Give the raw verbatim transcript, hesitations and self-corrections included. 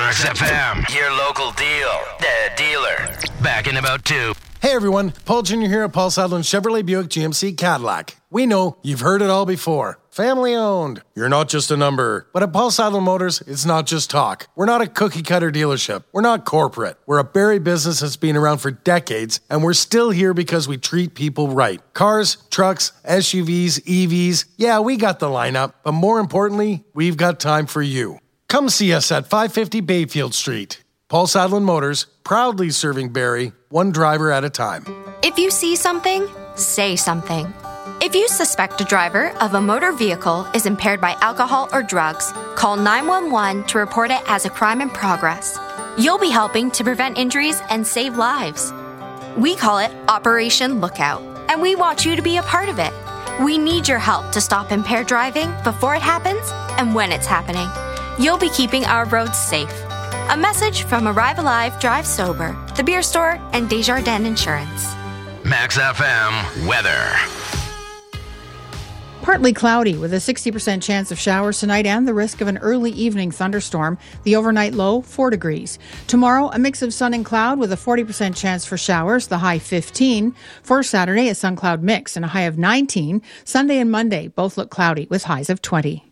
Max F M, your local deal, uh, dealer. Back in about two. Hey everyone, Paul Junior here at Paul Sadlin Chevrolet Buick G M C Cadillac. We know you've heard it all before. Family owned. You're not just a number. But at Paul Sadlin Motors, it's not just talk. We're not a cookie cutter dealership. We're not corporate. We're a Barrie business that's been around for decades, and we're still here because we treat people right. Cars, trucks, S U Vs, E Vs, yeah, we got the lineup, but more importantly, we've got time for you. Come see us at five fifty Bayfield Street. Paul Sadlin Motors, proudly serving Barrie, one driver at a time. If you see something, say something. If you suspect a driver of a motor vehicle is impaired by alcohol or drugs, call nine one one to report it as a crime in progress. You'll be helping to prevent injuries and save lives. We call it Operation Lookout, and we want you to be a part of it. We need your help to stop impaired driving before it happens and when it's happening. You'll be keeping our roads safe. A message from Arrive Alive, Drive Sober, The Beer Store, and Desjardins Insurance. Max F M weather. Partly cloudy with a sixty percent chance of showers tonight and the risk of an early evening thunderstorm. The overnight low, four degrees. Tomorrow, a mix of sun and cloud with a forty percent chance for showers, the high fifteen. For Saturday, a sun-cloud mix and a high of nineteen. Sunday and Monday both look cloudy with highs of twenty.